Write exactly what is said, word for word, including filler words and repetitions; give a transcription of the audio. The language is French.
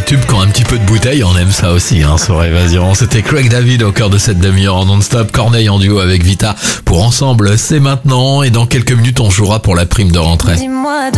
tubes qui ont un petit peu de bouteille, on aime ça aussi, hein, sur Évasion. C'était Craig David au cœur de cette demi-heure en non-stop. Corneille en duo avec Vita pour Ensemble, c'est maintenant. Et dans quelques minutes, on jouera pour la prime de rentrée. Dis-moi